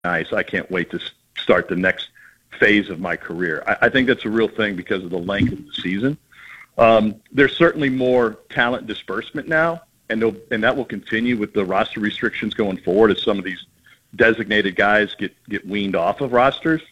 nice. I can't wait to start the next phase of my career. I think that's a real thing because of the length of the season. There's certainly more talent disbursement now, and that will continue with the roster restrictions going forward as some of these designated guys get weaned off of rosters.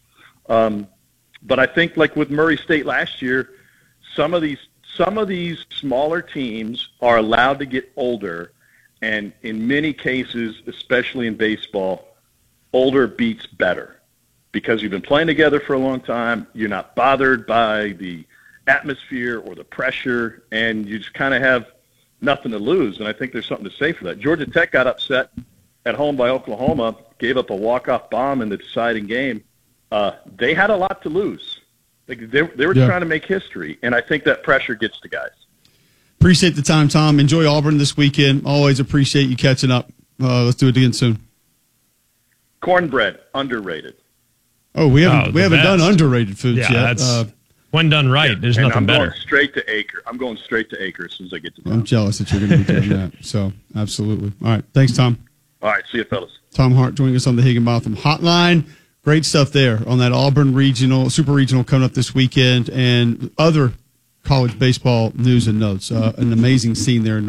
But I think, like with Murray State last year, some of these smaller teams are allowed to get older, and in many cases, especially in baseball, older beats better because you've been playing together for a long time. You're not bothered by the atmosphere or the pressure, and you just kind of have nothing to lose. And I think there's something to say for that. Georgia Tech got upset at home by Oklahoma, gave up a walk-off bomb in the deciding game. They had a lot to lose. Like they were trying to make history, and I think that pressure gets to guys. Appreciate the time, Tom. Enjoy Auburn this weekend. Always appreciate you catching up. Let's do it again soon. Cornbread, underrated. Oh, we haven't done underrated foods yet. That's when done right. There's nothing better. I'm going straight to Acre. I'm going straight to Acre as soon as I get to town. I'm jealous that you're going to be doing that. So, absolutely. All right. Thanks, Tom. All right. See you, fellas. Tom Hart joining us on the Higginbotham Hotline. Great stuff there on that Auburn regional, super regional coming up this weekend, and other college baseball news and notes. An amazing scene there in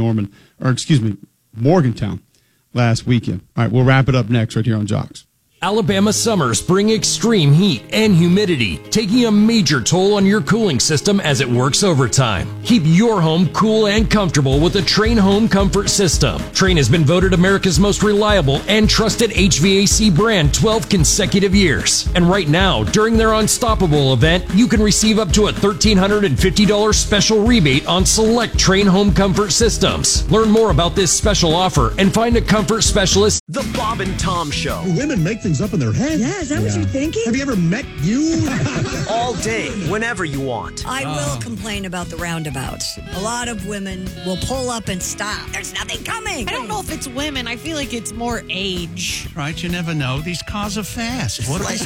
Morgantown last weekend. All right, we'll wrap it up next right here on Jocks. Alabama summers bring extreme heat and humidity, taking a major toll on your cooling system as it works overtime. Keep your home cool and comfortable with the Trane Home Comfort System. Trane has been voted America's most reliable and trusted HVAC brand 12 consecutive years. And right now, during their Unstoppable event, you can receive up to a $1,350 special rebate on select Trane Home Comfort systems. Learn more about this special offer and find a comfort specialist. The Bob and Tom Show. Women make things up in their head. Yeah, is that what you're thinking? Have you ever met you? All day, whenever you want. I will complain about the roundabouts. A lot of women will pull up and stop. There's nothing coming. I don't know if it's women. I feel like it's more age. Right, you never know. These cars are fast. What they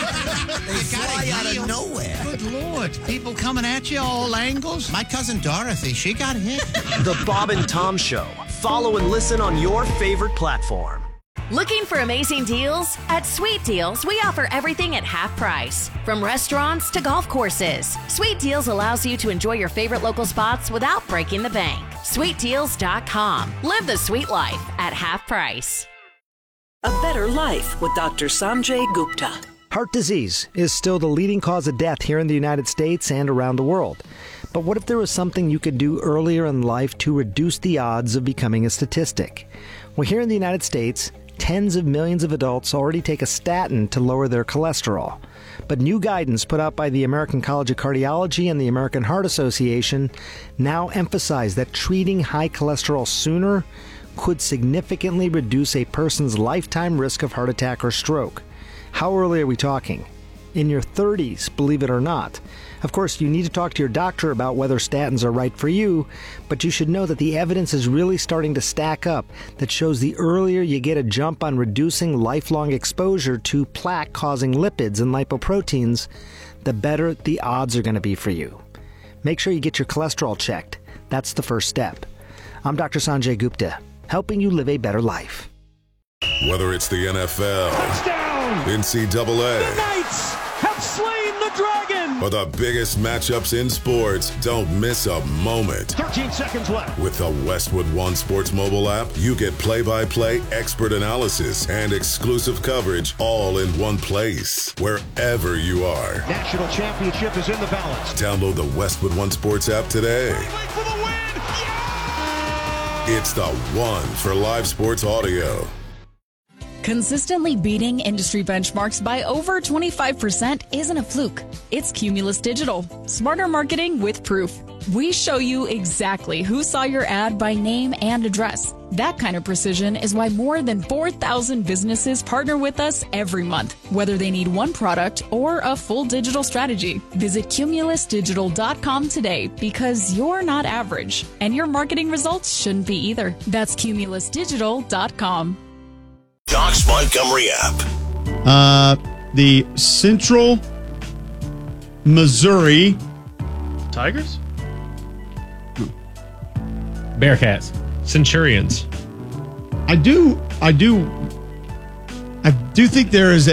fly out of nowhere. Good Lord. People coming at you all angles. My cousin Dorothy, she got hit. The Bob and Tom Show. Follow and listen on your favorite platform. Looking for amazing deals? At Sweet Deals, we offer everything at half price. From restaurants to golf courses, Sweet Deals allows you to enjoy your favorite local spots without breaking the bank. SweetDeals.com. Live the sweet life at half price. A better life with Dr. Sanjay Gupta. Heart disease is still the leading cause of death here in the United States and around the world. But what if there was something you could do earlier in life to reduce the odds of becoming a statistic? Well, here in the United States, tens of millions of adults already take a statin to lower their cholesterol. But new guidance put out by the American College of Cardiology and the American Heart Association now emphasize that treating high cholesterol sooner could significantly reduce a person's lifetime risk of heart attack or stroke. How early are we talking? In your 30s, believe it or not. Of course, you need to talk to your doctor about whether statins are right for you, but you should know that the evidence is really starting to stack up that shows the earlier you get a jump on reducing lifelong exposure to plaque-causing lipids and lipoproteins, the better the odds are going to be for you. Make sure you get your cholesterol checked. That's the first step. I'm Dr. Sanjay Gupta, helping you live a better life. Whether it's the NFL, touchdown, NCAA, the Knights have slain the dragon, or the biggest matchups in sports, don't miss a moment. 13 seconds left. With the Westwood One Sports mobile app, you get play-by-play expert analysis and exclusive coverage all in one place, wherever you are. National championship is in the balance. Download the Westwood One Sports app today. For the win. Yeah! It's the one for live sports audio. Consistently beating industry benchmarks by over 25% isn't a fluke. It's Cumulus Digital. Smarter marketing with proof. We show you exactly who saw your ad by name and address. That kind of precision is why more than 4,000 businesses partner with us every month, whether they need one product or a full digital strategy. Visit cumulusdigital.com today because you're not average, and your marketing results shouldn't be either. That's cumulusdigital.com. Doc's Montgomery app. The Central Missouri Tigers? Bearcats. Centurions. I do I do think there is